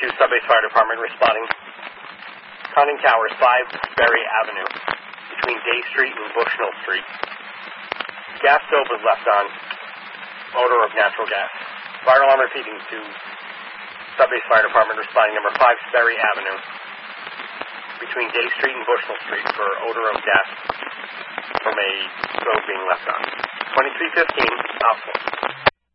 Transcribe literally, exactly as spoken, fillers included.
two, Subbase Fire Department responding. Conning Towers, five Sperry Avenue, between Day Street and Bushnell Street. Gas stove was left on. Odor of natural gas. Fire alarm repeating to Subbase Fire Department responding, number five Sperry Avenue, between Day Street and Bushnell Street, for odor of gas from a stove being left on. twenty-three fifteen, Oslo.